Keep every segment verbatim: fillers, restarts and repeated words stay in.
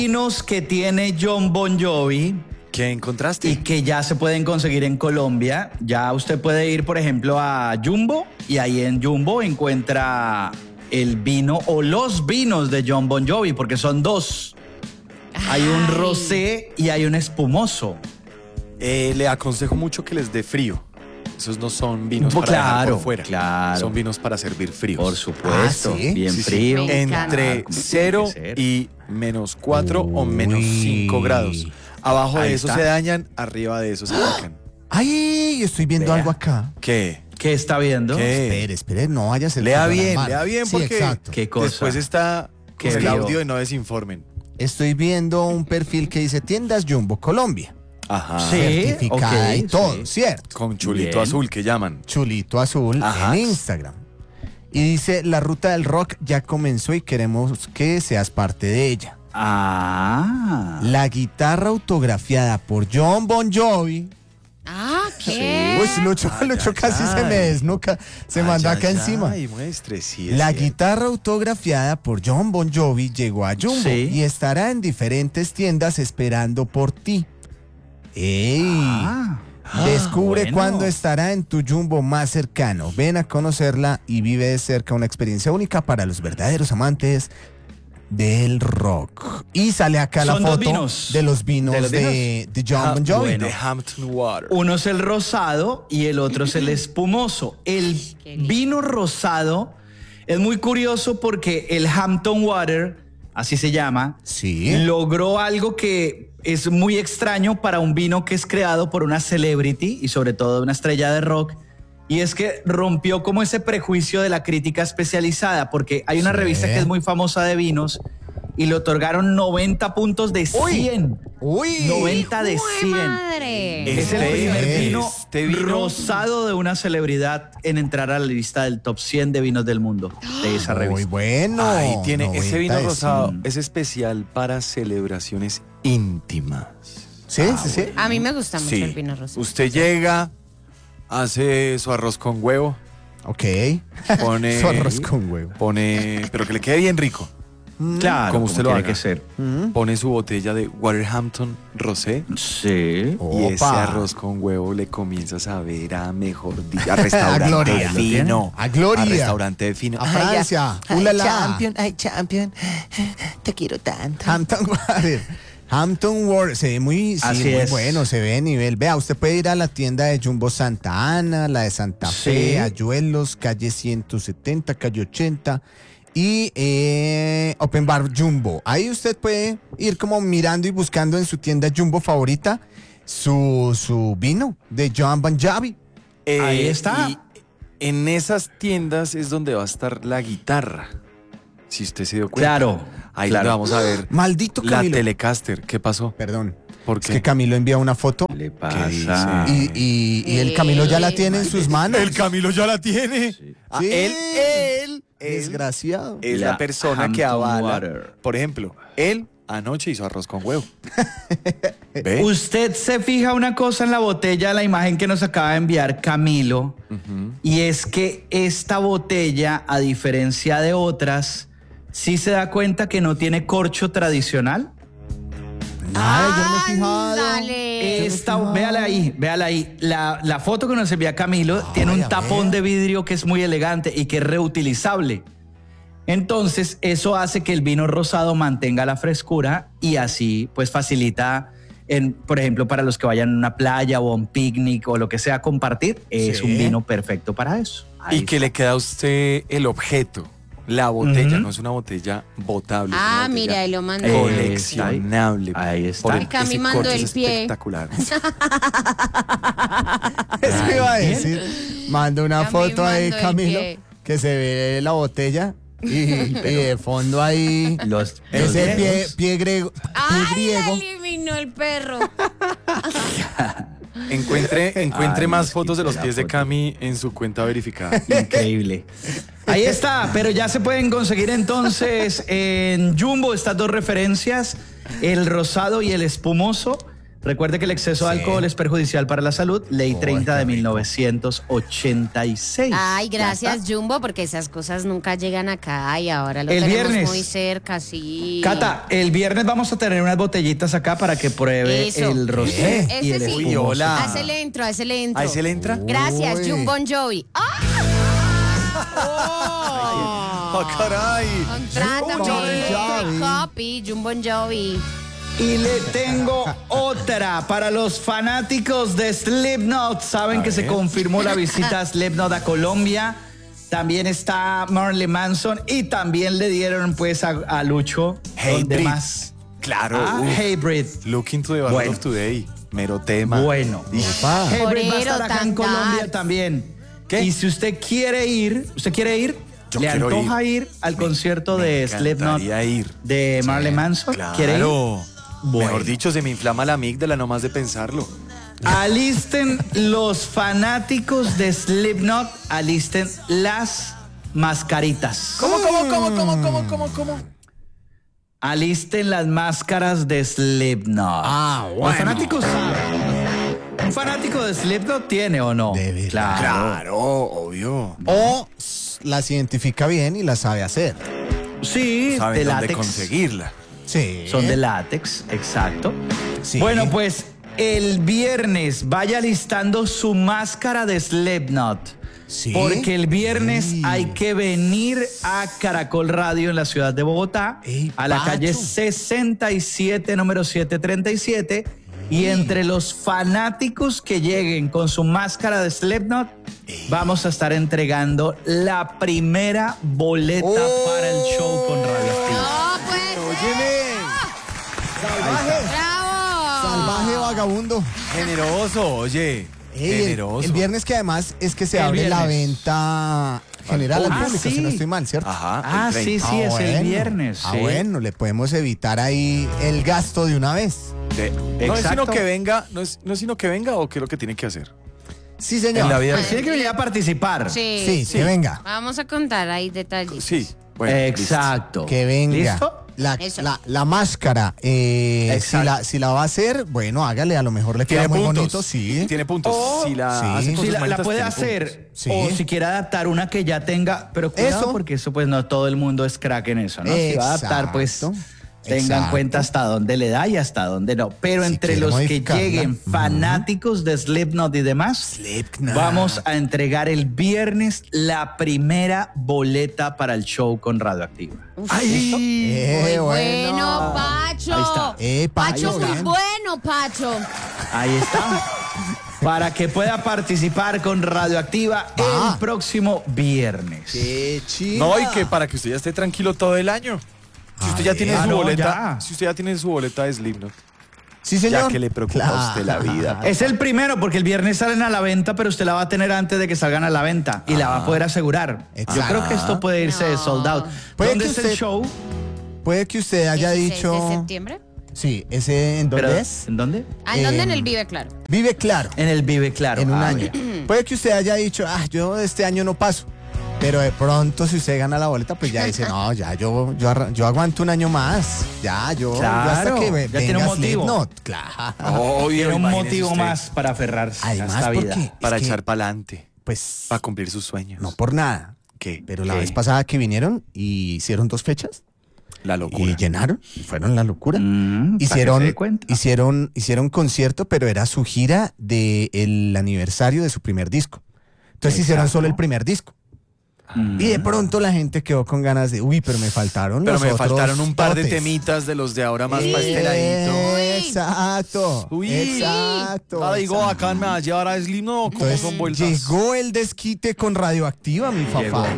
vinos que tiene Jon Bon Jovi. ¿Qué encontraste? Y que ya se pueden conseguir en Colombia. Ya usted puede ir, por ejemplo, a Jumbo y ahí en Jumbo encuentra el vino o los vinos de Jon Bon Jovi, porque son dos. Ay. Hay un rosé y hay un espumoso. Eh, le aconsejo mucho que les dé frío. Esos no son vinos para claro, dejar por fuera. Claro. Son vinos para servir fríos. Por supuesto. ¿Ah, sí? Bien Sí, sí. frío. Entre cero y menos cuatro o menos cinco grados. Abajo Ahí de eso está. se dañan, arriba de eso se pican. Ay, estoy viendo Vea. algo acá. ¿Qué? ¿Qué está viendo? ¿Qué? Espere, espere, no vaya a ser. Lea que yo la bien, embarre. lea bien Sí, porque exacto. ¿Qué cosa? después está ¿Qué el vio? audio y no desinformen. Estoy viendo un perfil que dice Tiendas Jumbo Colombia. Ajá. Sí. Certificada ok, y todo, sí. ¿cierto? Con chulito Bien. azul que llaman. Chulito azul Ajá. en Instagram. Y dice, la ruta del rock ya comenzó y queremos que seas parte de ella. Ah. La guitarra autografiada por Jon Bon Jovi. Ah, ¿qué? Uy, Lucho, Ay, Lucho ay, casi ay. se me desnuca, se Ay, manda ay, acá ay, encima. Ay, muestre, sí es La cierto. guitarra autografiada por Jon Bon Jovi llegó a Jumbo Sí. y estará en diferentes tiendas esperando por ti. ¡Ey! Ah. Descubre bueno. cuándo estará en tu Jumbo más cercano. Ven a conocerla y vive de cerca una experiencia única para los verdaderos amantes del rock. Y sale acá la Son dos foto vinos. de los vinos ¿De los de, de Jon Ah, Bon Jovi. bueno, de Hampton Water. Uno es el rosado y el otro es el espumoso. El Qué lindo. vino rosado es muy curioso porque el Hampton Water, así se llama, Sí. logró algo que es muy extraño para un vino que es creado por una celebrity y sobre todo una estrella de rock. Y es que rompió como ese prejuicio de la crítica especializada, porque hay una Sí. revista que es muy famosa de vinos y le otorgaron noventa puntos de cien. Uy. noventa de ¡Jue cien. madre! Es el Este- primer vino, este vino- rosado de una celebridad en entrar a la lista del top cien de vinos del mundo de esa Muy revista. bueno. Ahí tiene, ese vino noventa de rosado cien. es especial para celebraciones íntimas. Sí, sí, sí. A mí me gusta mucho Sí. el vino rosado. Usted llega, hace su arroz con huevo, Ok. pone... Su arroz con huevo. Pone... Pero que le quede bien rico. Claro, Como usted lo tiene haga. que ser. Pone su botella de Waterhampton Rosé. Sí. Y ese Opa. arroz con huevo le comienza a saber a mejor día, a restaurante Gloria. fino. A Gloria. A restaurante fino. A Francia. Ulala. Champion, ay, Champion. Te quiero tanto. Hampton Water. Hampton Water. Se ve muy, sí, Así muy es. bueno, se ve de nivel. Vea, usted puede ir a la tienda de Jumbo Santa Ana, la de Santa Sí. Fe, Ayuelos, calle ciento setenta, calle ochenta. Y eh, Open Bar Jumbo. Ahí usted puede ir como mirando y buscando en su tienda Jumbo favorita su, su vino de Jon Bon Jovi. Eh, Ahí está. Y en esas tiendas es donde va a estar la guitarra. Si usted se dio cuenta. Claro, Ahí claro. donde vamos a ver Maldito la Camilo. Telecaster. ¿Qué pasó? Perdón. ¿Por Es qué? que Camilo envía una foto Le dice? pasa. y, y- y el Camilo ya la tiene en sus manos. El Camilo ya la tiene. Ah, Sí. él, él, él Desgraciado. es la, La persona que Hampton avala. Water. Por ejemplo, él anoche hizo arroz con huevo. ¿Ve? Usted se fija una cosa en la botella, la imagen que nos acaba de enviar Camilo, y es que esta botella, a diferencia de otras, sí se da cuenta que no tiene corcho tradicional. Ay, yo no me he fijado. Ándale. Esta, véala ahí, véala ahí. La, la foto que nos envía Camilo tiene un a tapón ver. de vidrio que es muy elegante y que es reutilizable. Entonces, eso hace que el vino rosado mantenga la frescura y así, pues, facilita, en, por ejemplo, para los que vayan a una playa o a un picnic o lo que sea, compartir. Es Sí. un vino perfecto para eso. Ahí Y que le queda a usted el objeto. La botella no es una botella botable. es una Ah, botella mira, ahí lo mandó. Eh, coleccionable. Ahí está. Por Ahí el- está. Cami ese mandó corcho el es pie. espectacular. Eso iba a Bien. decir. Manda una Cami foto ahí, mandó el Camilo, pie. que se ve la botella y, y de fondo ahí Los, los ese pie, dedos. pie griego. Pie ¡Ay, la griego. eliminó el perro! Encuentre, encuentre Ay, más nos fotos de los quité la pies de foto. Cami en su cuenta verificada. Increíble. Ahí está, pero ya se pueden conseguir entonces en Jumbo estas dos referencias, el rosado y el espumoso Recuerde que el exceso de Sí. alcohol es perjudicial para la salud. Ley Uy, treinta de qué rico. mil novecientos ochenta y seis. Ay, gracias, Jumbo, porque esas cosas nunca llegan acá y ahora lo El tenemos viernes. muy cerca, sí. Cata, el viernes vamos a tener unas botellitas acá para que pruebe Eso. el rosé Ese y el sí. espumoso. Uy, hola. Haz el intro, haz el intro. ¿A ese le entra? Gracias, Uy. Jumbo Jovi. ¡Ah! ¡Ah, caray! Contrátame. Bon Jovi. Copy, Jumbo Jovi. Y le tengo otra para los fanáticos de Slipknot. Saben A que se ver. confirmó la visita a Slipknot a Colombia. También está Marilyn Manson y también le dieron pues a, a Lucho. ¿Dónde Hatebreed. más? Claro. Ah, uf. Hatebreed. Look into the Battle Bueno. of Today. Mero tema. Bueno. Epa. Hatebreed va a Porero, estar acá en tan Colombia dark. también. ¿Qué? Y si usted quiere ir, ¿usted quiere ir? Yo ¿Le quiero antoja ir, al concierto me de Slipknot encantaría ir. de Marilyn Manson? ¿Quiere ir? Claro. Bueno. Mejor dicho, se me inflama la amígdala nomás de pensarlo. Alisten los fanáticos de Slipknot, alisten las mascaritas. ¿Cómo, cómo, cómo, cómo, cómo, cómo, cómo? Alisten las máscaras de Slipknot. Ah, Los bueno. fanáticos saben. ¿Un fanático de Slipknot tiene o no? De verdad. Claro. Claro, obvio. O s- las identifica bien y las sabe hacer. Sí, Saben de dónde látex. conseguirla. Sí. Son de látex, exacto. Sí. Bueno, pues el viernes vaya listando su máscara de Slipknot. Sí. Porque el viernes Ey. hay que venir a Caracol Radio en la ciudad de Bogotá, Ey, a la Pacho. calle sesenta y siete, número setecientos treinta y siete. Y entre los fanáticos que lleguen con su máscara de Slipknot, vamos a estar entregando la primera boleta Oh. para el show con Radioactiva. No, pues. Óyeme. Salvaje. ¡Bravo! Salvaje vagabundo. Generoso, oye. Ey, el- generoso. el, viernes que además es que se El abre la viernes. venta general al Ah, público, sí. si no estoy mal, ¿cierto? Ajá. Ah, el sí, treinta. sí, Ah, es el bueno. viernes. Ah, sí. bueno, le podemos evitar ahí el gasto de una vez. De- no es Exacto. sino que venga, no es, no es sino que venga o qué es lo que tiene que hacer. Sí, señor. En la vida. Pues tiene que venir a participar. Sí. Sí, Sí. que venga. Vamos a contar ahí detalles. Sí. Bueno, Exacto. Que venga. ¿Listo? La, Eso. la, la máscara, eh, si, Exacto. la, si la va a hacer, bueno, hágale, a lo mejor le queda Tiene muy puntos. bonito, sí. Tiene puntos. O- si la Sí. hace con Si sus la, la manitas, puede tiene hacer puntos. Sí. o si quiere adaptar una que ya tenga, pero cuidado Eso. porque eso pues no todo el mundo es crack en eso, ¿no? Si va a adaptar pues Exacto. tenga en Exacto. cuenta hasta dónde le da y hasta dónde no. Pero Si entre quiere los que modificarla. lleguen fanáticos de Slipknot y demás, Slipknot. vamos a entregar el viernes la primera boleta para el show con Radioactiva. ¡Ay! Eh, Muy bueno. bueno, Pacho. Ahí está. Eh, Pacho, Pacho, muy bien. bueno, Pacho. Ahí está. Para que pueda participar con Radioactiva Va. el próximo viernes. Qué chido. No, y que para que usted ya esté tranquilo todo el año. Si usted ya Ah, tiene ah, su no, boleta, ya. si usted ya tiene su boleta de Slipknot, Sí, señor. ya que le preocupa a usted la vida. Es el primero porque el viernes salen a la venta, pero usted la va a tener antes de que salgan a la venta y la va a poder asegurar. Yo Exacto. creo que esto puede irse de No. sold out. Puede ¿Dónde que es el usted- show? Puede que usted haya dieciséis dicho. de septiembre? Sí, ese en dónde Pero, es. ¿En dónde? ¿A dónde? Eh, En el Vive, claro. Vive claro. En el Vive Claro. En un Ah, año. bueno. Puede que usted haya dicho, ah, yo este año no paso. Pero de pronto, si usted gana la boleta, pues ya dice, no, ya yo, yo, arra- yo aguanto un año más. Ya, yo, yo hasta Claro, que ve- ya tiene un venga motivo. Slipknot. Claro. Obvio, Tiene un imagínese motivo usted, más para aferrarse Además, a esta vida. porque para es que, echar para adelante, pues, para cumplir sus sueños. no por nada. ¿Qué? Pero la ¿Qué? vez pasada que vinieron y hicieron dos fechas La locura. y llenaron, y fueron la locura. Mm, para que se Hicieron, dé cuenta. hicieron, hicieron concierto, pero era su gira del aniversario de su primer disco. Entonces hicieron Exacto. solo el primer disco. Mm. Y de pronto la gente quedó con ganas de, uy, pero me faltaron Pero los me otros faltaron un par de totes". temitas de los de ahora más Eh, pasteladitos. Exacto. Uy. Exacto. Ah, digo, exacto. acá me va a llevar a Slipknot, ¿cómo Entonces, son vueltas? llegó el desquite con Radioactiva, mi Llegó. papá.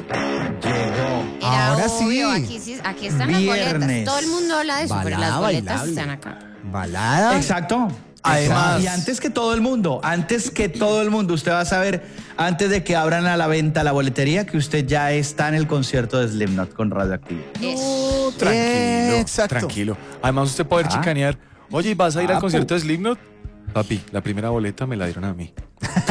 Llegó. Era Ahora obvio, sí. Aquí, sí- aquí están las Viernes. boletas. Todo el mundo habla de eso, pero Balada las boletas bailable. están acá. Balada. Exacto. Además- y antes que todo el mundo, antes que todo el mundo, usted va a saber, antes de que abran a la venta la boletería, que usted ya está en el concierto de Slipknot con Radioactiva. Eso. Tranquilo, Exacto. tranquilo. Además, usted puede Ah. chicanear. Oye, ¿y vas a ir al Ah, concierto de Slipknot? Papi, la primera boleta me la dieron a mí.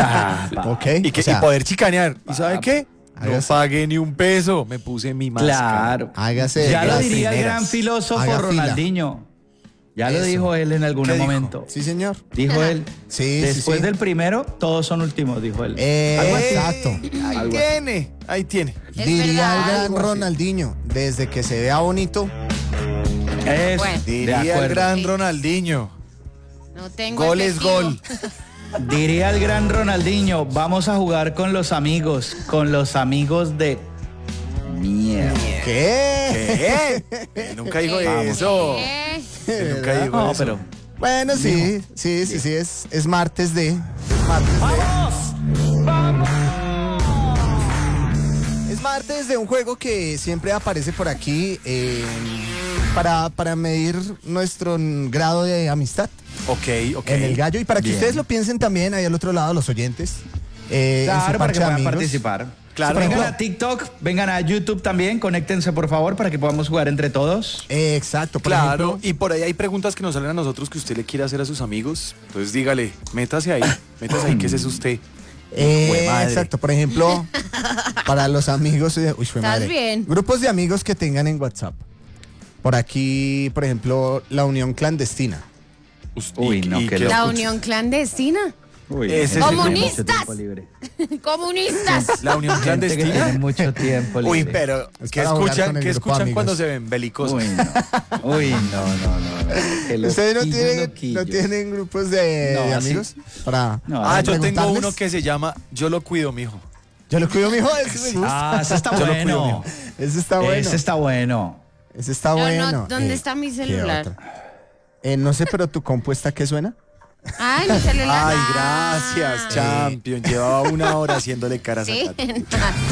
Ok. Y, que, o sea, y poder chicanear. ¿Y sabe qué? No hágase- pagué ni un peso. Me puse mi máscara. Claro. Hágase Ya de lo las diría el primeras. gran filósofo Haga fila. Ronaldinho. Ya lo Eso. dijo él en algún ¿Qué dijo? momento. Sí, señor. Dijo él. Sí, sí, Después sí. del primero, todos son últimos, dijo él. Eh, Algo así. exacto. Ahí Algo tiene, ahí tiene. Es Diría verdad, el gran algo así. Ronaldinho, desde que se vea bonito, Eso, Bueno. de Diría el acuerdo. gran Ronaldinho. No tengo Gol es efectivo. gol. Diría el gran Ronaldinho, vamos a jugar con los amigos, con los amigos de mierda. ¿qué? ¿Qué? Él nunca dijo ¿Qué? eso. ¿Qué? Él nunca dijo No, eso. pero Bueno, sí, sí, sí, sí, es, es martes de... es martes de... Es martes de un juego que siempre aparece por aquí eh, para, para medir nuestro grado de amistad Ok, ok. en el gallo. Y para que Bien. ustedes lo piensen también ahí al otro lado, los oyentes. eh, en su claro, para parche que de puedan amigos. participar. Claro. Vengan Por a TikTok, vengan a YouTube también, conéctense por favor para que podamos jugar entre todos. Eh, exacto, por Claro, ejemplo, y por ahí hay preguntas que nos salen a nosotros que usted le quiere hacer a sus amigos. Entonces dígale, métase ahí, métase ahí, que ese es usted. Eh, Jue madre. exacto, por ejemplo, para los amigos, eh, uy, fue ¿Estás madre. bien? Grupos de amigos que tengan en WhatsApp. Por aquí, por ejemplo, la unión clandestina. Us- Uy, y- no, y qué que loco. La escuche- unión clandestina. Uy, Ese gente es que tiene ¡Comunistas! mucho tiempo libre. ¡Comunistas! La unión Gente que clandestina. tiene mucho tiempo libre. Uy, pero Es ¿qué para jugar escuchan, con el ¿qué grupo de escuchan amigos. cuando se ven belicosos? Uy, no. Uy, no, no, no. no. Qué ¿Ustedes no loquillos, tienen, loquillos. no tienen grupos de, No, de así- amigos? Para, No, Ah, para yo tengo preguntarles? uno que se llama Yo lo cuido, mijo. Yo lo cuido, mijo, ese me gusta. Ah, ese está Yo lo cuido, bueno. mijo. Ese está bueno. Ese está bueno. Ese está No, no, bueno. ¿dónde Eh, está mi ¿qué celular? otra? Eh, no sé, pero tu compuesta, ¿qué suena? Ay, mi celular. Ay, Ah. gracias, champion. Llevaba una hora haciéndole caras Sí. a Tati.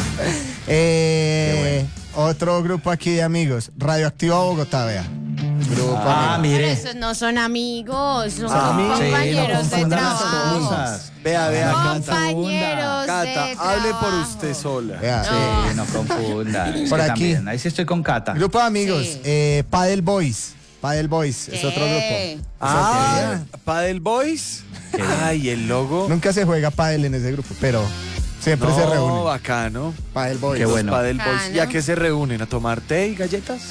Eh, Otro grupo aquí de amigos. Radioactiva Bogotá, vea. Grupo Ah, amigo. Pero mire. esos no son amigos, son Ah, Sí, no compañeros de confundan las trabajo. cosas. Vea, vea, Cata. Compañeros Cata, de hable por trabajo. usted sola. Vea. Sí, no confunda. Es Por que aquí. también, ahí sí estoy con Cata. Grupo de amigos. Sí. Eh, Paddle Boys. Paddle Boys. Es ¿Qué? otro grupo. Ah, Eso, Paddle Boys. Qué bien. Ay, el logo. Nunca se juega paddle en ese grupo, pero siempre se No, reúnen. bacano. Paddle Boys. Qué bueno. Paddle Boys. Bacano. ¿Ya que se reúnen? ¿A tomar té y galletas?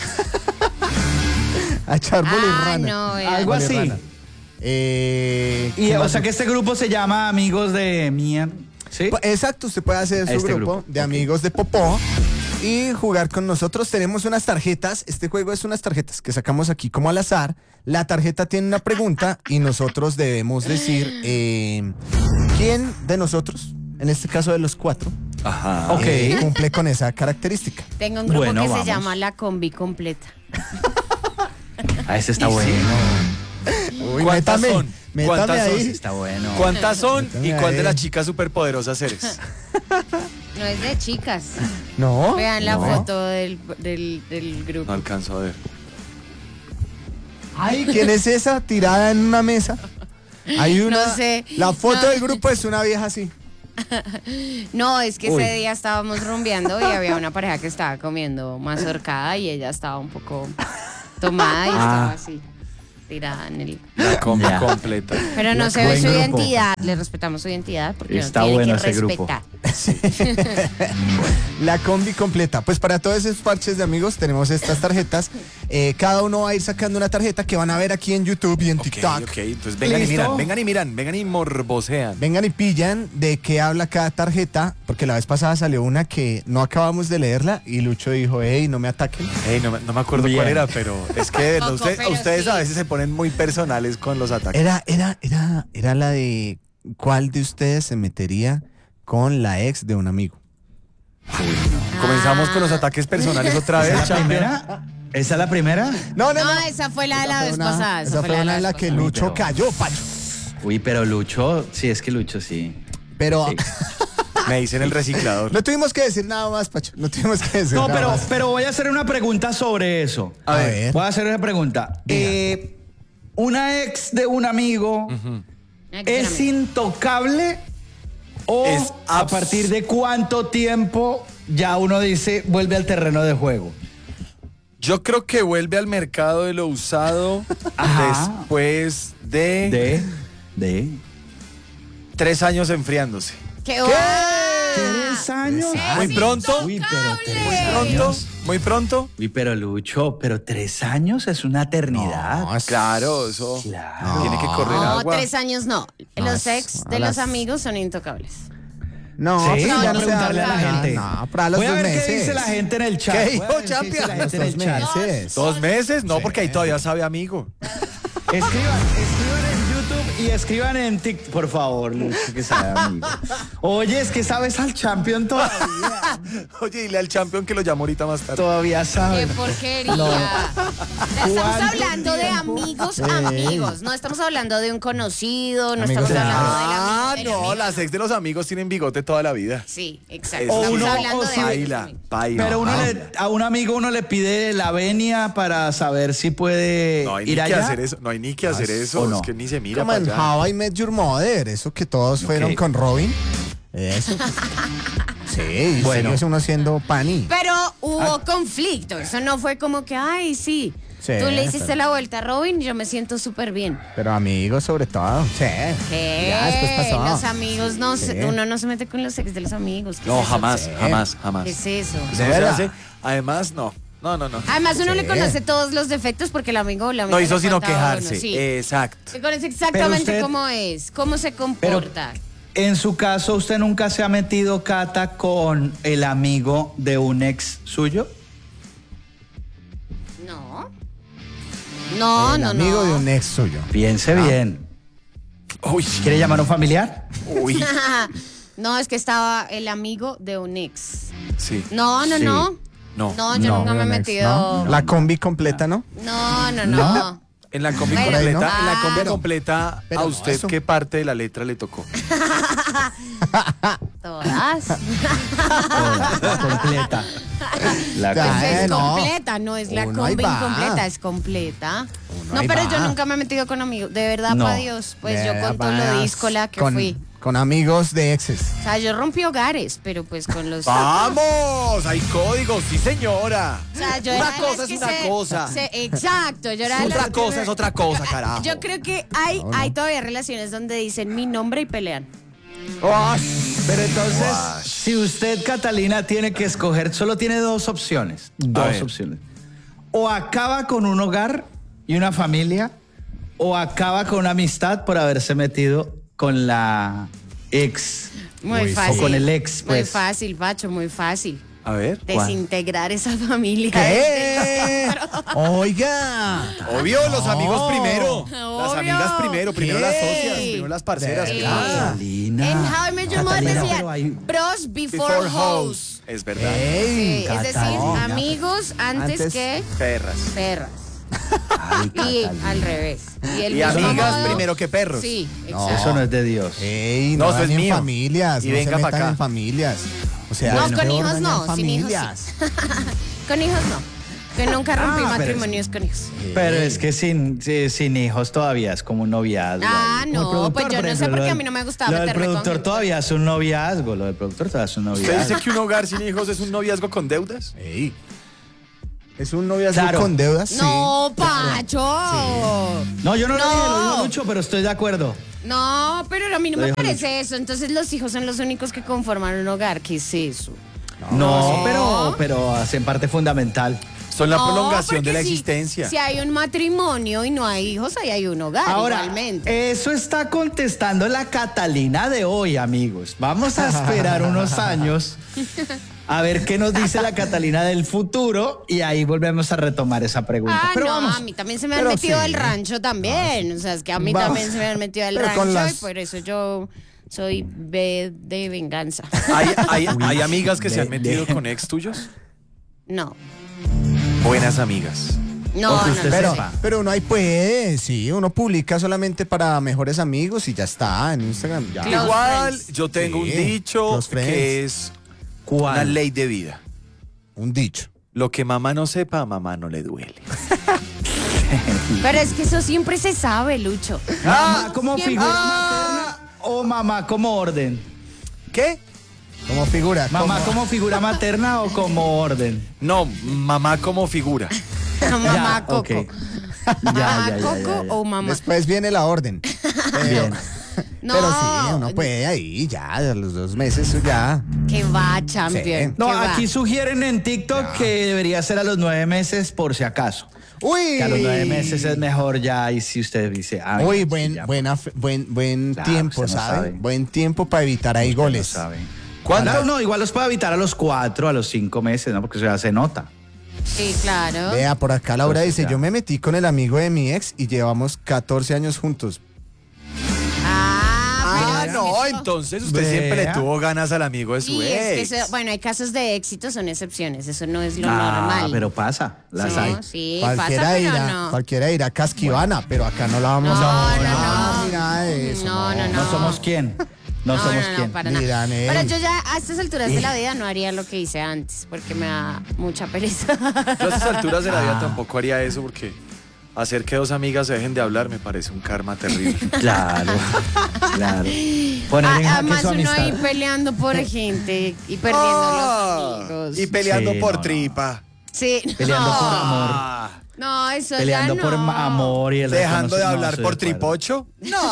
A echar Ah, bolirrana. no, vea. Algo así. Bolirrana. Eh, Y, ¿qué o más? sea que este grupo se llama Amigos de Mía. ¿Sí? Pues, exacto, usted puede hacer su Este grupo, grupo, de ok. amigos de Popó y jugar con nosotros. Tenemos unas tarjetas. Este juego es unas tarjetas que sacamos aquí como al azar. La tarjeta tiene una pregunta y nosotros debemos decir eh, quién de nosotros, en este caso de los cuatro, Ajá. Ok. eh, cumple con esa característica. Tengo un grupo Bueno, que vamos. se llama La Combi Completa. Ah, ese está bueno. Uy, ¿Cuántas métame, son? métame ¿Cuántas ahí. son? Está bueno. ¿Cuántas son y Métame cuál de ahí. las chicas superpoderosas eres? No es de chicas. No. Vean la no. foto del, del, del grupo. No alcanzo a ver. Ay, ¿quién es esa tirada en una mesa? Hay una. No sé. La foto No. del grupo es una vieja así. No, es que Uy. ese día estábamos rumbeando y había una pareja que estaba comiendo mazorcada y ella estaba un poco tomada y estaba así, tirada en el... La combi Ya. completa. Pero no se ve Buen su grupo. identidad. Le respetamos su identidad porque Está no tiene bueno que ese grupo. respetar. La combi completa. Pues para todos esos parches de amigos tenemos estas tarjetas. Eh, cada uno va a ir sacando una tarjeta que van a ver aquí en YouTube y en Ok, TikTok. ok. Entonces vengan y ¿Listo? miran, vengan y miran, vengan y morbosean. Vengan y pillan de qué habla cada tarjeta, porque la vez pasada salió una que no acabamos de leerla y Lucho dijo, hey, no me ataquen. Ey, no, me- no me acuerdo Bien. cuál era, pero es que de verdad, Poco, usted- pero ustedes sí. a veces se ponen muy personales con los ataques. Era, era, era, era la de ¿cuál de ustedes se metería con la ex de un amigo? Comenzamos con los ataques personales otra ¿Esa vez, es la champion. primera? ¿Esa es la primera? No, no, No, no. esa fue la de la Esa vez fue una- pasada. Esa fue una en la vez que pasada. Lucho pero- cayó, Pacho. Uy, pero Lucho, sí, es que Lucho sí. Pero Sí. Me dicen el reciclador. no tuvimos que decir nada más, Pacho. No tuvimos que decir No, nada pero, más. pero voy a hacer una pregunta sobre eso. A ver. Voy a hacer una pregunta. Eh, ¿Una ex de un amigo Ay, es espérame. intocable o Es a abs- partir de cuánto tiempo ya uno dice vuelve al terreno de juego? Yo creo que vuelve al mercado de lo usado Ajá. después de, De, de. tres años enfriándose. ¿Qué? ¿Qué? ¡Oh! ¿Tres años? Muy pronto. Uy, pero tres Muy pronto. años. Muy pronto. Uy, pero Lucho, pero tres años es una eternidad. No, es- Claro, eso. Claro. Tiene que correr No, agua. tres años no. No, Los es- ex a de las- los amigos son intocables. No, Sí, pero voy ya a no se preguntarle a la habla. gente. No, para los Voy a dos ver meses. qué dice la gente en el chat. ¿Qué Voy a dijo ver qué dice Champions? la gente en Los el chat. dos meses. ¿Dos meses? No, Sí. porque ahí todavía sabe amigo. Escriban, escriban en YouTube y escriban en TikTok. Por favor, Lucho, que sabe, amigo. Oye, es que sabes al champion todavía. Oye, dile al champion que lo llamo ahorita más tarde. Todavía ¡Qué sabe. porquería! Estamos ¿Cuánto hablando de amigos, amigos. No estamos hablando de un conocido, no Amigos estamos de- hablando Ah, del amigo. del no, amigo. las ex de los amigos tienen bigote toda la vida. Sí, exacto. Eso Estamos sí. hablando O de si- amigos. Baila, baila. Pero uno le- a un amigo uno le pide la venia para saber si puede No hay ni ir que allá. hacer eso. No hay ni que hacer eso. ¿o no? Es que ni se mira Como para en allá. How I Met Your Mother, eso que todos fueron Ok. con Robin. Eso. Sí, y Bueno. sigue uno siendo Pani. Pero hubo conflicto. Eso no fue como que, ay, sí. Sí, Tú le hiciste pero- la vuelta a Robin y yo me siento súper bien. Pero amigos sobre todo. Sí. ¿Qué? Ya después pasó. Los amigos no se- Sí. uno no se mete con los ex de los amigos. ¿Qué No, es eso? jamás, Sí. jamás, jamás. ¿Qué es eso? Eso ¿De no se verdad? hace. Además, no. No, no, no. Además, uno Sí. le conoce todos los defectos porque el amigo o la amiga No hizo le sino cuenta a uno, quejarse. sí. Exacto. Se conoce exactamente Pero usted- cómo es, cómo se comporta. En su caso, ¿usted nunca se ha metido, Cata, con el amigo de un ex suyo? No. No, El no, no. amigo de un ex suyo. Piense bien. Uy, ¿Quiere llamar a un familiar? uy. No, es que estaba el amigo de un ex. Sí. No, no, Sí. no. No. No, yo No, nunca me he Un ex, metido. ¿no? La combi completa, ¿no? No, no, no. En la combi Bueno, completa, ¿no? en la combi Ah. completa, pero ¿a no, usted eso. qué parte de la letra le tocó? Todas. La completa. La Ya, completa. Eh, es no. completa, no es la Uno ahí combi va. incompleta, es completa. Uno No, ahí pero va. yo nunca me he metido con amigos. De verdad, No. pa' Dios. Pues yo Vea, con todo lo vayas díscola que con, fui. Con amigos de exes. O sea, yo rompí hogares, pero pues con los. ¡Vamos! Hay códigos, sí señora. O sea, yo Una era de las cosa es que una se- cosa. se- exacto, yo era de las Otra que- cosa es otra cosa, carajo. Yo creo que hay, hay todavía relaciones donde dicen mi nombre y pelean. Pero entonces, si usted, Catalina, tiene que escoger, solo tiene dos opciones. Dos ver. opciones. O acaba con un hogar y una familia, o acaba con una amistad por haberse metido con la ex. Muy Uy, fácil. o con el ex, Muy pues. fácil, Pacho, muy fácil. A ver. Desintegrar esa familia. ¿Qué? Oiga. Obvio, los amigos primero. Obvio. Las amigas primero, primero ¿Qué? las socias, primero las parceras. Sí. claro. Catalina. En How I Met Your Mother Catalina, decían pero hay- bros before, Before hoes. hoes. Es verdad. Ey, Sí, es decir, Catalina. amigos antes, Antes- que Perras. perras. Ay, Y Catalina. al revés. Y, el Y mismo amigas modo- primero que perros. Sí, No. exacto. Eso no es de Dios. Ey, No, no, eso es dañen mío. familias. Y no venga se pa' metan acá. en familias. O sea, No, es con peor hijos dañar no, sin hijos familias. Con hijos no. Que nunca rompí Ah, pero es- matrimonios con hijos. Pero es que sin, sí, sin hijos todavía es como un noviazgo. Ah, ahí. no, Como el pues yo por no sé ejemplo, por qué lo a del- mí no me gustaba Lo del meterme con productor gente. todavía es un noviazgo, lo del productor todavía es un ¿Usted noviazgo. dice que un hogar sin hijos es un noviazgo con deudas? Ey. ¿Es un noviazgo Claro. con deudas? No, Pacho. No, yo no, lo No. dije, lo dijo Lucho, pero estoy de acuerdo. No, pero a mí no Lo me dijo parece eso. Entonces los hijos son los únicos que conforman un hogar. ¿Qué es eso? No, sí. pero, pero hacen parte fundamental. Son la No, prolongación de porque la si- existencia. Si hay un matrimonio y no hay hijos, ahí hay un hogar Ahora, igualmente. eso está contestando la Catalina de hoy, amigos. Vamos a esperar unos años a ver qué nos dice la Catalina del futuro y ahí volvemos a retomar esa pregunta. Ah, pero no, vamos. a mí también se me han Pero metido sí. del rancho también. O sea, es que a mí Vamos. también se me han metido del Pero con rancho las- y por eso yo soy B de venganza. ¿Hay, hay, hay amigas que se han de- metido de- con ex tuyos? No. Buenas amigas. No, O que no, usted no, Pero, sepa. pero uno ahí puede, sí, uno publica solamente para mejores amigos y ya está en Instagram. Ya. Close Igual, friends. yo tengo Sí, un dicho close friends. que es ¿Cuál? una ley de vida. Un dicho. Lo que mamá no sepa, a mamá no le duele. Pero es que eso siempre se sabe, Lucho. ¿Mamá como Siempre. figura Ah. materna o mamá como orden? ¿Qué? Como figura. ¿Mamá como- como figura materna o como orden? No, mamá como figura. Mamá Ya, Coco. ok. Ya, Mamá ya, ya, Coco ya, ya. o mamá. Después viene la orden. Pero- Bien. No. Pero sí, uno puede ahí, ya, a los dos meses eso ya. Que va, champion. Sí. No, que va. aquí sugieren en TikTok que debería ser a los nueve meses por si acaso. Uy. Que a los nueve meses es mejor ya y si usted dice... ay, Uy, sí, buen, ya, buena, fe- buen, buen Claro, tiempo, usted no ¿sabe? sabe. Buen tiempo para evitar ahí usted goles. no sabe. ¿Cuánto? No, no, igual los puede evitar a los cuatro, a los cinco meses, ¿no? Porque eso ya se nota. Sí, claro. Vea, por acá Laura Entonces, dice, ya. yo me metí con el amigo de mi ex y llevamos catorce años juntos. Ah, Ah, pero no, es que- entonces usted Vea. siempre le tuvo ganas al amigo de su Sí, es que ex. eso- bueno, hay casos de éxito, son excepciones, eso no es lo Ah, normal. pero pasa, las No, hay. sí, cualquiera pasa, pero irá, no. cualquiera irá a Casquivana, pero acá no la vamos No, a no, no, no. ni nada de eso. No, no, No somos quién. No, No, somos no, no, quién. para Mira, nada. Nel. Pero yo ya a estas alturas de la vida no haría lo que hice antes, porque me da mucha pereza. Yo a estas alturas de la vida Ah. tampoco haría eso porque hacer que dos amigas se dejen de hablar me parece un karma terrible. Claro, claro. Poner en Ah, jaque Además su uno amistad. ahí peleando por gente y perdiendo Ah, los amigos. y peleando Sí, por no, no. tripa. Sí, Peleando no. por amor. Ah, No, eso Peleando ya por no. ma- amor y el dejando de reconoce- no, hablar estoy por de acuerdo. tripocho.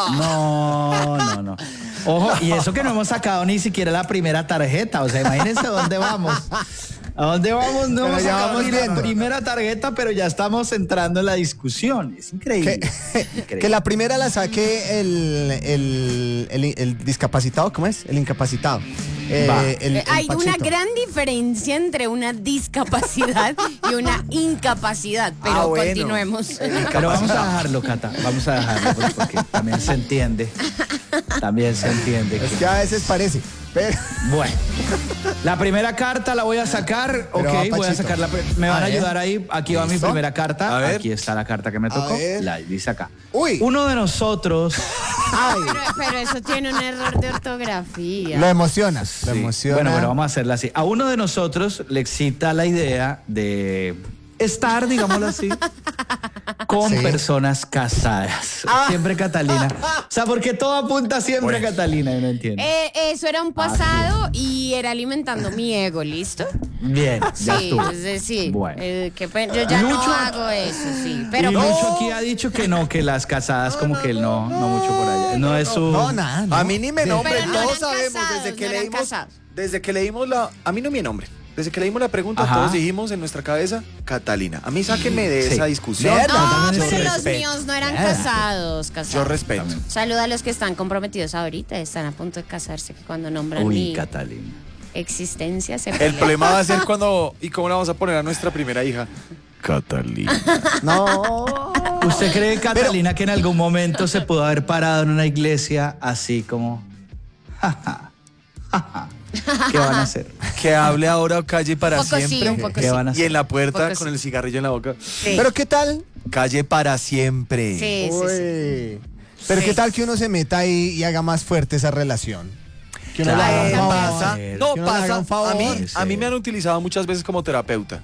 No, no, no. Ojo, y eso que no hemos sacado ni siquiera la primera tarjeta. O sea, imagínense a dónde vamos. ¿A dónde vamos? No Pero hemos ya sacado vamos ni la viendo. primera tarjeta, pero ya estamos entrando en la discusión. Es increíble. Increíble. Que la primera la saque el, el, el, el discapacitado, ¿cómo es? El incapacitado. Eh, Va. el- Eh, el Hay una Pachito. gran diferencia entre una discapacidad y una incapacidad, pero Ah, bueno. continuemos. Pero vamos a dejarlo, Cata. Vamos a dejarlo pues, porque también se entiende. También se entiende. Es que- que a veces parece. Pero, Bueno, la primera carta la voy a sacar. Pero ok, va, voy a Pachito. sacar la. pri- Me van A a ver. ayudar ahí. Aquí va mi ¿Listo? primera carta. A ver. Aquí está la carta que me tocó. ver. La dice acá. Uy. Uno de nosotros. ay, Pero, pero eso tiene un error de ortografía. lo emocionas, lo Sí. emociona. Bueno, pero vamos a hacerla así. A uno de nosotros le excita la idea de estar, digámoslo así, con Sí. personas casadas. Siempre Catalina. O sea, porque todo apunta siempre a Catalina, yo no entiendo. Eh, eso era un pasado y era alimentando mi ego, ¿listo? Bien, ya Sí, estuvo. es decir, Bueno. eh, qué pena, yo ya Lucho- no hago eso, sí. Pero Pero y pues, Lucho aquí ha dicho que no, que las casadas como que no, no mucho por allá. No es su... No, nada. no. A mí ni me Sí. nombre, Pero no todos eran sabemos casados, desde que no eran leímos casados. desde que leímos la a mí no me nombre. Desde que leímos la pregunta Ajá. todos dijimos en nuestra cabeza Catalina. A mí sáquenme de Sí. esa discusión. Mierda, no, también pero yo los respeto. míos no eran Mierda. casados, casados. Yo respeto. Saluda a los que están comprometidos ahorita, están a punto de casarse, que cuando nombran Uy, mi Catalina. existencia se El pelean. problema va a ser cuando y cómo la vamos a poner a nuestra primera hija. Catalina. No. ¿Usted cree, Catalina, que en algún momento se pudo haber parado en una iglesia así como... ja, ja, ja, ja? ¿Qué van a hacer? Que hable ahora o calle para Un poco sí, siempre. un poco ¿Qué sí. van a Y hacer? en la puerta Poco con sí. el cigarrillo en la boca. Sí. Pero ¿qué tal? Calle para siempre. Sí, sí, sí. Uy. Pero Sí. ¿qué tal que uno se meta ahí y haga más fuerte esa relación? Que uno le haga un Eh, Claro. favor. pasa, Que no uno le haga pasa. un favor. A mí, Sí. a mí me han utilizado muchas veces como terapeuta.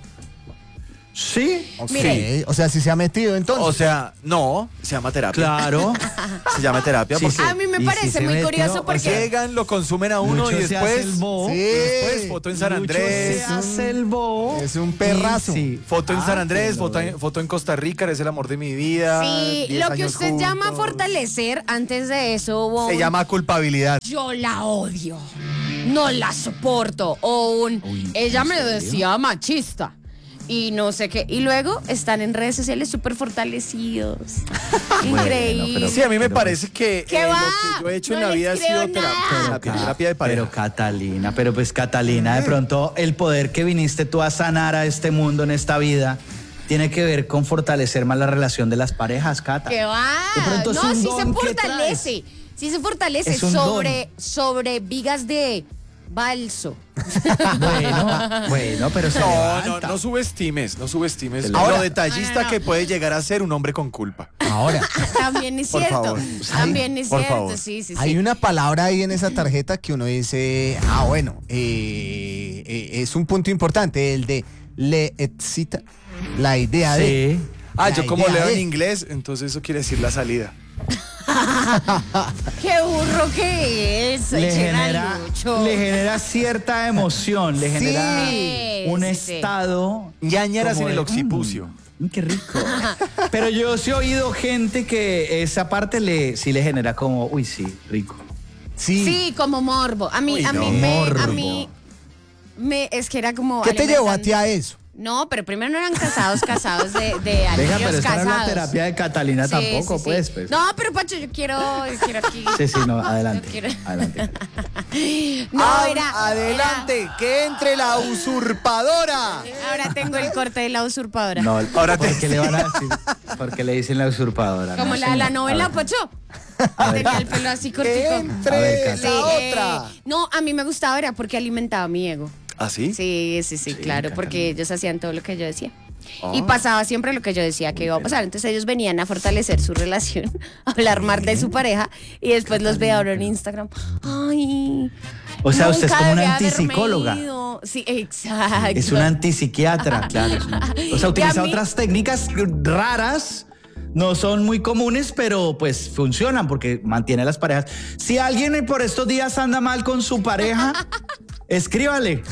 Sí, Ok, Mire. o sea, si se ha metido entonces. O sea, no, se llama terapia. claro. Se llama terapia Sí, porque sí. A mí me Y si parece se muy metió, curioso o porque... sea, llegan, lo consumen a uno Lucho y se hace después, el bobo. Sí. después foto en San Lucho Andrés, se hace el bobo. Es un perrazo. Y sí. foto en Ah, San Andrés, pues lo foto, ve. en, foto en Costa Rica, eres el amor de mi vida. Sí, diez lo que años usted llama juntos. fortalecer, antes de eso hubo Se un llama culpabilidad. yo la odio, no la soporto, o un Uy, ella ¿en me serio? decía machista y no sé qué, y luego están en redes sociales súper fortalecidos. Increíble. pero- Sí, a mí me Pero- parece que ¿Qué eh, va? lo que yo he hecho No en la le vida ha creo sido terapia, nada. terapia, terapia de pareja. Pero Catalina, pero pues Catalina, de pronto el poder que viniste tú a sanar a este mundo en esta vida tiene que ver con fortalecer más la relación de las parejas, Cata. ¿Qué va? De pronto es No, un sí don se que fortalece. Sí se fortalece Es un sobre, sobre vigas de balso. Bueno, bueno, pero se No, no, levanta. no subestimes, no subestimes Se lo levanta. detallista No, no, no. que puede llegar a ser un hombre con culpa. Ahora, También es Por cierto. favor. También es Por cierto, favor. sí, sí, sí. hay una palabra ahí en esa tarjeta que uno dice, ah, bueno, eh, eh, es un punto importante, el de le excita la idea de. Sí. Ah, La yo como idea leo de- en inglés, entonces eso quiere decir la salida. ¡Qué burro que es! Le Echen a genera, Lucho. le genera cierta emoción, le genera Sí, un sí, sí. estado. Ñañaras como en el de, occipucio. mm, qué rico. Pero yo sí he oído gente que esa parte le, sí le genera como, uy, sí, rico. Sí. Sí, como morbo. A mí, Uy, a no. mí me, a Morbo. mí me, es que era como. ¿Qué te llevó a alimentan- ti a eso? No, pero primero no eran casados, casados de, de años Venga, pero esta no es la casados. terapia de Catalina Sí, tampoco, sí, sí. pues, pues. No, pero Pacho, yo quiero, yo quiero aquí. Sí, sí, no, adelante. Yo quiero- Adelante. No, Ad- era. Adelante, que entre la usurpadora. era- ahora tengo el corte de la usurpadora. No, Ahora te- ¿por qué le van a decir? ¿Por qué le dicen la usurpadora? Como No, la de la señor. novela, A ver. Pacho. A ver. Tenía el pelo así Que cortico. A entre ver, la Cata. Sí, otra. eh, no, a mí me gustaba era porque alimentaba mi ego. ¿Ah, sí? Sí, sí, sí, claro, Catalina. porque ellos hacían todo lo que yo decía. Ah. Y pasaba siempre lo que yo decía que iba a pasar. Entonces ellos venían a fortalecer su relación, a hablar mal de su pareja y después los veía ahora en Instagram. Ay. O sea, usted es nunca como una debía haberme antipsicóloga. ido. Sí, exacto. Es una antipsiquiatra, claro. es una- O sea, Y utiliza a mí- otras técnicas raras. No son muy comunes, pero pues funcionan porque mantiene las parejas. Si alguien por estos días anda mal con su pareja, escríbale.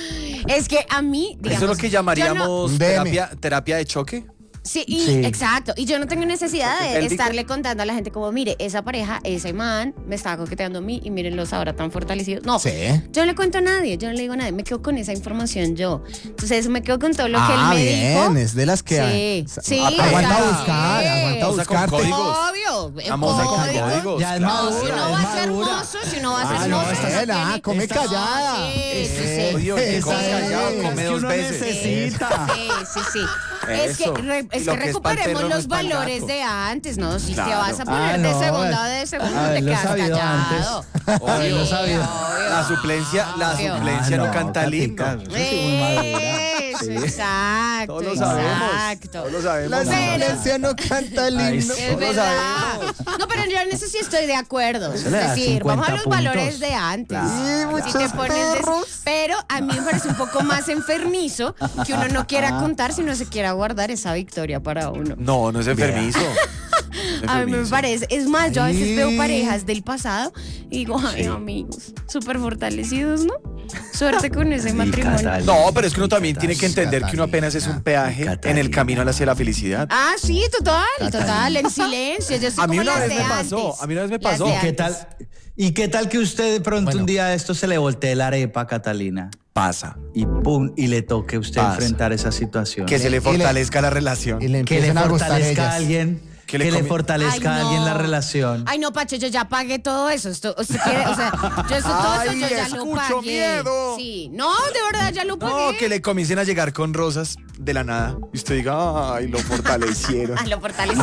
Es que a mí, digamos, Eso es lo que yo no- llamaríamos Un D M. terapia, terapia de choque. Sí, y- Sí. exacto. Y yo no tengo necesidad de ¿Pélvico? estarle contando a la gente como, mire, esa pareja, ese man, me estaba coqueteando a mí y mírenlos ahora tan fortalecidos. No, Sí. yo no le cuento a nadie, yo no le digo a nadie, me quedo con esa información yo. Entonces me quedo con todo lo que Ah, él me bien, dijo. es de las que... Sí, sí, Aguanta está buscar, bien. aguanta Usa con buscar. códigos. Obvio, eh, Vamos a con códigos. códigos. Ya es claro. madura, Si uno es va a ser madura. mozo, si uno va a Ah, ser no, mozo, esta no es la- tiene- come Esta- callada. Sí, sí, sí. Oye, ¿qué Esa comes es. callado? Es Come que dos uno veces. necesita. Sí, sí, sí. Es que, Eso. re- Y es lo que que es pa'l recuperemos perro no los es pa'l valores gato. de antes, ¿no? Si te Claro. vas a poner Ah, de no, segunda o a- de segundo, a te verlo quedas sabido callado. Obvio. Lo sabía. Obvio. La suplencia, la Obvio. suplencia Ah, no, canta lindo. Katica, eso sí, muy madura. Eso, Sí. exacto. Todos lo sabemos. Exacto. Todos lo sabemos. La No, silencia no canta Ay, lindo. sí. Es Todos verdad. sabemos. No, pero yo en eso sí estoy de acuerdo. Es Eso le da decir, vamos a los cincuenta valores puntos. de antes. Claro. Sí, Si te muchos pones de- perros. pero a mí me parece un poco más enfermizo que uno no quiera contar, sino se quiera guardar esa victoria para uno. No, no es enfermizo. No es A mí me enfermizo. parece. Es más, yo a veces Ay. veo parejas del pasado y digo, ay, Sí. amigos, súper fortalecidos, ¿no? Suerte con ese Sí, matrimonio. Catalina. No, pero es que uno también tiene que entender que uno apenas es un peaje Catalina. en el camino hacia la felicidad. Ah, sí, total, Catalina. total, en silencio. Yo soy A mí como una las vez de me antes. pasó, a mí una vez me Las pasó. de ¿Y qué antes. tal? ¿Y qué tal que usted de pronto Bueno. un día de esto se le voltee la arepa, Catalina? Pasa. Y pum, y le toque a usted Pasa. enfrentar esa situación. Que se le Y le- fortalezca la relación. Y le Que le empiezan a gustar fortalezca a ellas. alguien. Que Que le le, comi- fortalezca Ay, a alguien no. la relación. Ay, no, Pacho, yo ya pagué todo eso. Esto, usted quiere, o sea, yo eso, todo eso Ay, yo ya lo escucho pagué. miedo. Sí, no, de verdad, ya lo pagué. No, que le comiencen a llegar con rosas de la nada. Y usted diga, ay, lo fortalecieron. Ah, lo fortalecí.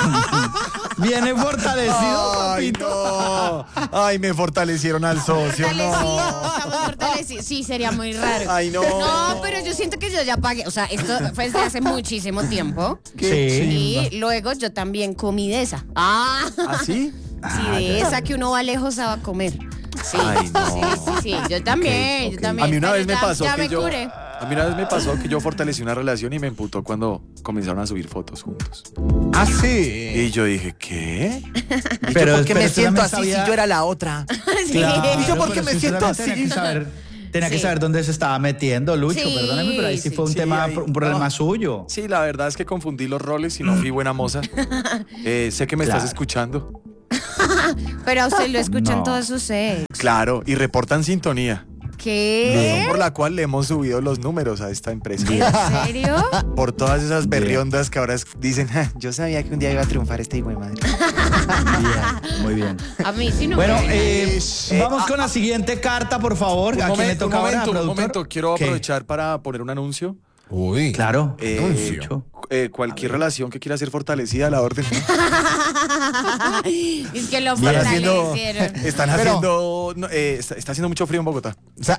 Viene fortalecido, Ay, papito. no. Ay, me fortalecieron al socio. Fortalecidos, No. estamos fortalecidos. Sí, sería muy raro. Ay, no. No, pero yo siento que yo ya pagué. O sea, esto fue desde hace muchísimo tiempo. Sí. Y luego yo también comí de esa. Ah, ¿Así? sí, de esa que uno va lejos a comer. Sí, Ay, no. sí, sí, sí. Yo también, Ok, yo ok. también. A mí una pero vez me ya- pasó ya que me yo. curé. A mí una vez me pasó que yo fortalecí una relación y me emputó cuando comenzaron a subir fotos juntos. Ah, Y sí. yo dije, ¿qué? Pero, ¿Por qué pero me usted siento también así sabía- si yo era la otra? Sí. Claro, ¿Y yo por pero qué me si usted siento también Tenía así? que saber, tenía que Sí. saber dónde se estaba metiendo, Lucho. Sí, Perdóneme, pero ahí sí sí, fue un sí, tema, ahí- un problema no. suyo. Sí, la verdad es que confundí los roles y no fui buena moza. Eh, sé que me Claro. estás escuchando. Pero a usted lo escuchan No. todos sus ex. Claro, y reportan sintonía. ¿Qué? Razón por la cual le hemos subido los números a esta empresa. ¿En serio? Por todas esas berriondas que ahora es- dicen, "Ja, Yo sabía que un día iba a triunfar este hijo de madre. Bien, muy bien. A mí sí no Bueno, me- eh, vamos con la siguiente carta, por favor. un, ¿A quién le momen- un toca ahora, momento, un productor? momento. Quiero ¿Qué? aprovechar para poner un anuncio. Uy. Claro. Eh, Anuncio. eh, cualquier relación que quiera ser fortalecida a la orden. es que lo Están haciendo, fortalecieron. están Pero- haciendo no, eh, está, está haciendo mucho frío en Bogotá. O sea,